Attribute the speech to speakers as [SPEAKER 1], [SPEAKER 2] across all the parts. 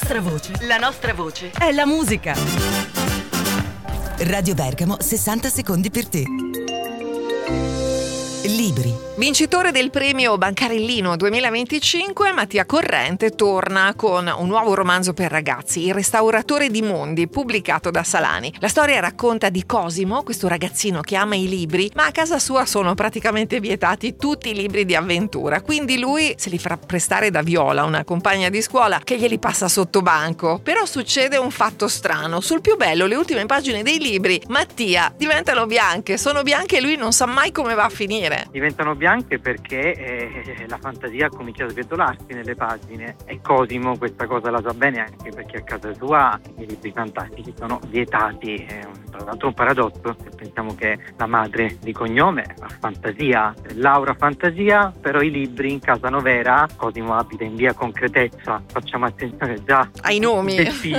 [SPEAKER 1] La nostra voce è la musica.
[SPEAKER 2] Radio Bergamo, 60 secondi per te. Libri.
[SPEAKER 3] Vincitore del premio Bancarellino 2025, Mattia Corrente torna con un nuovo romanzo per ragazzi, Il restauratore di mondi, pubblicato da Salani. La storia racconta di Cosimo, questo ragazzino che ama i libri, ma a casa sua sono praticamente vietati tutti i libri di avventura, quindi lui se li farà prestare da Viola, una compagna di scuola, che glieli passa sotto banco. Però succede un fatto strano: sul più bello, le ultime pagine dei libri, Mattia, diventano bianche, sono bianche e lui non sa mai come va a finire.
[SPEAKER 4] Diventano bianche perché la fantasia comincia a svetolarsi nelle pagine, e Cosimo questa cosa la sa bene, anche perché a casa sua i libri fantastici sono vietati. Tra l'altro un paradosso, se pensiamo che la madre di cognome ha fantasia, Laura fantasia, però i libri in casa Novera, Cosimo abita in via Concretezza, facciamo attenzione già
[SPEAKER 3] ai nomi,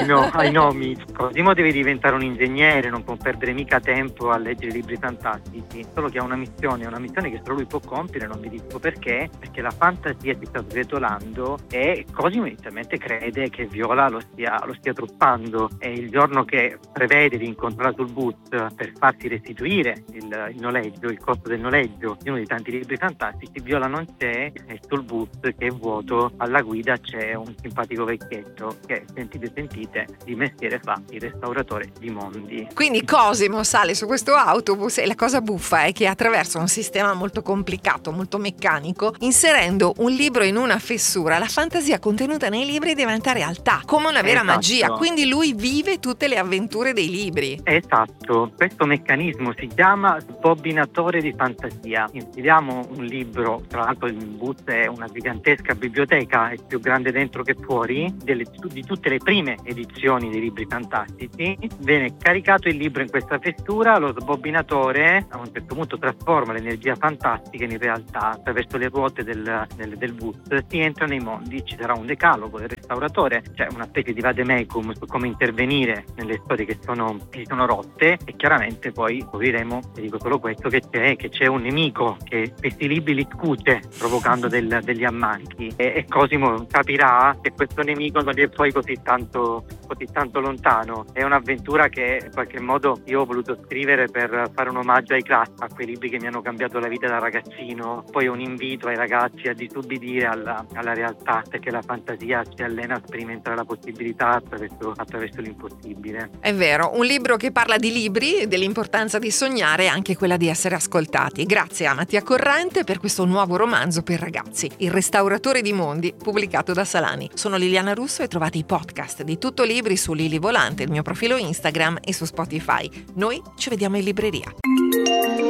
[SPEAKER 4] ai nomi. Cosimo deve diventare un ingegnere, non può perdere mica tempo a leggere libri fantastici, solo che ha una missione che solo lui può compiere, non vi dico perché la fantasia si sta svetolando e Cosimo inizialmente crede che Viola lo stia truffando, e il giorno che prevede di incontrarla sul bus per farsi restituire il noleggio, il costo del noleggio di uno dei tanti libri fantastici, Viola non c'è, e sul bus, che è vuoto, alla guida c'è un simpatico vecchietto che, sentite, di mestiere fa il restauratore di mondi.
[SPEAKER 3] Quindi Cosimo sale su questo autobus e la cosa buffa è che attraverso un sistema molto complicato, molto meccanico, inserendo un libro in una fessura, la fantasia contenuta nei libri diventa realtà, come una vera magia. Quindi lui vive tutte le avventure dei libri.
[SPEAKER 4] Esatto, questo meccanismo si chiama sbobbinatore di fantasia. Inseriamo un libro, tra l'altro il bus è una gigantesca biblioteca, è più grande dentro che fuori, di tutte le prime edizioni dei libri fantastici. Viene caricato il libro in questa fessura, lo sbobbinatore a un certo punto trasforma l'energia fantastica in realtà attraverso le ruote del bus, si entra nei mondi. Ci sarà un decalogo del restauratore, cioè una specie di vademecum su come intervenire nelle storie che sono rotte, e chiaramente poi scopriremo, vi dico solo questo, che c'è un nemico che questi libri li scuce provocando degli ammanchi, e Cosimo capirà che questo nemico non è poi così tanto lontano. È un'avventura che in qualche modo io ho voluto scrivere per fare un omaggio ai classici, a quei libri che mi hanno cambiato la vita da ragazzino. Poi un invito ai ragazzi a disubbidire alla realtà, perché la fantasia ci allena a sperimentare la possibilità attraverso l'impossibile.
[SPEAKER 3] È vero, un libro che parla di libri, dell'importanza di sognare e anche quella di essere ascoltati. Grazie a Mattia Corrente per questo nuovo romanzo per ragazzi, Il restauratore di mondi, pubblicato da Salani. Sono Liliana Russo e trovate i podcast di Tutto Libri su Lili Volante, il mio profilo Instagram, e su Spotify. Noi ci vediamo in libreria.